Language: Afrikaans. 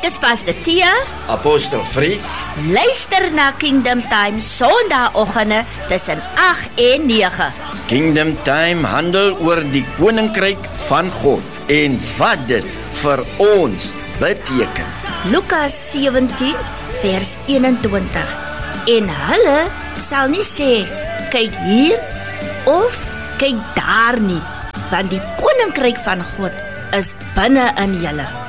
Ek is Pastor Tia. Apostel Fries. Luister na Kingdom Time Sondagoggende tussen 8 en 9. Kingdom Time handel oor die koninkryk van God en wat dit vir ons beteken. Lukas 17 vers 21. En hulle sal nie sê, kyk hier of kyk daar nie, want die koninkryk van God is binne in julle.